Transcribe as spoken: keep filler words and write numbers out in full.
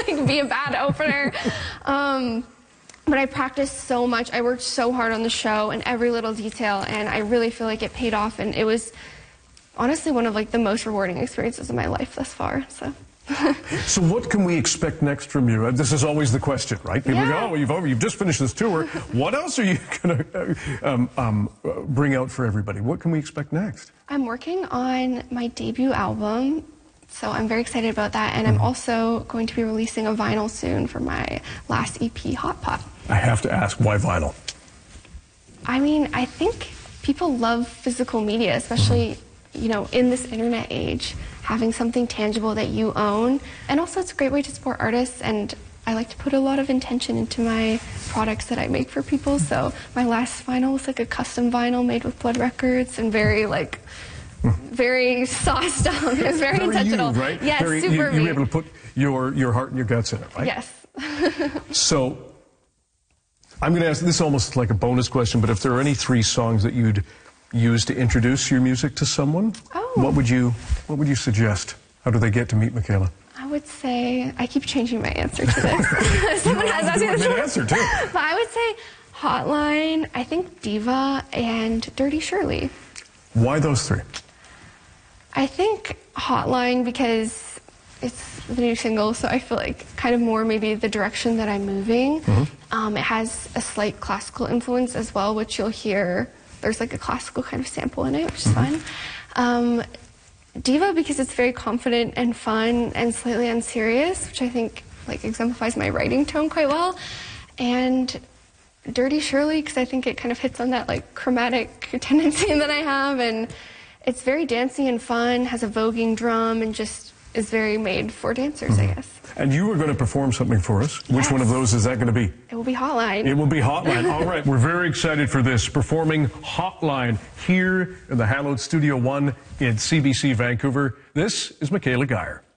like be a bad opener. Um, but I practiced so much. I worked so hard on the show and every little detail, and I really feel like it paid off. And it was honestly one of like the most rewarding experiences of my life thus far. So. So what can we expect next from you? This is always the question, right? People yeah. go, oh, you've, over, you've just finished this tour. What else are you going to um, um, bring out for everybody? What can we expect next? I'm working on my debut album, so I'm very excited about that. And mm-hmm. I'm also going to be releasing a vinyl soon for my last E P, Hot Pot. I have to ask, why vinyl? I mean, I think people love physical media, especially, mm-hmm. you know, in this internet age. Having something tangible that you own, and also it's a great way to support artists, and I like to put a lot of intention into my products that I make for people. So my last vinyl was like a custom vinyl made with Blood Records, and very like very sauced up. It was very, very intentional, you, right? Yes, very, super you, you me. were able to put your your heart and your guts in it, right? Yes. So I'm going to ask this almost like a bonus question, but if there are any three songs that you'd use to introduce your music to someone, oh. what would you what would you suggest? How do they get to meet Michaela? I would say, I keep changing my answer to this. Someone has asked me this answer too. But I would say Hotline, I think Diva, and Dirty Shirley. Why those three? I think Hotline because it's the new single, so I feel like kind of more maybe the direction that I'm moving. Mm-hmm. um, it has a slight classical influence as well, which you'll hear. There's like a classical kind of sample in it, which is mm-hmm. fun. Um, Diva because it's very confident and fun and slightly unserious, which I think like exemplifies my writing tone quite well. And Dirty Shirley because I think it kind of hits on that like chromatic tendency that I have, and it's very dancey and fun, has a voguing drum, and just is very made for dancers, mm-hmm. I guess. And you were going to perform something for us. Which yes. one of those is that going to be? It will be Hotline. It will be Hotline. All right. We're very excited for this. Performing Hotline here in the hallowed Studio One in C B C Vancouver. This is Michaela Geyer.